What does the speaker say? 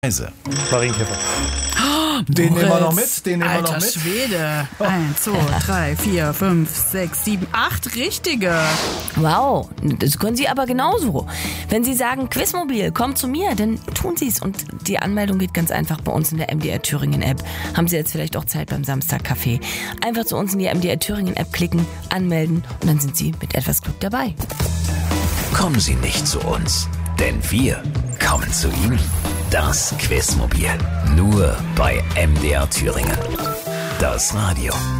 Reise. Marienkäfer. Den nehmen wir noch mit, Alter Schwede. 1, 2, 3, 4, 5, 6, 7, 8 richtige. Wow, das können Sie aber genauso. Wenn Sie sagen, Quizmobil, kommt zu mir, dann tun Sie es. Und die Anmeldung geht ganz einfach bei uns in der MDR Thüringen App. Haben Sie jetzt vielleicht auch Zeit beim Samstagcafé. Einfach zu uns in die MDR Thüringen App klicken, anmelden und dann sind Sie mit etwas Glück dabei. Kommen Sie nicht zu uns, denn wir kommen zu Ihnen. Das Quizmobil. Nur bei MDR Thüringen. Das Radio.